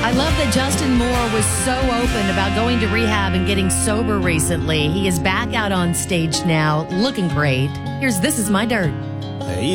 I love that Justin Moore was so open about going to rehab and getting sober recently. He is back out on stage now, looking great. Here's This Is My Dirt.